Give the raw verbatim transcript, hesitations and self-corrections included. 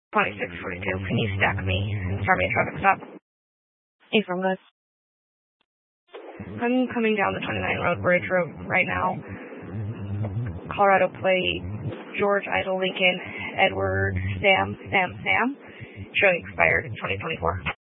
twenty-six forty-two. Can you stack me and start me a traffic stop? Hey, from this. I'm coming down the twenty-nine Road Bridge Road right now. Colorado plate, George Idle Lincoln, Edward Sam, Sam, Sam, showing expired in twenty twenty-four.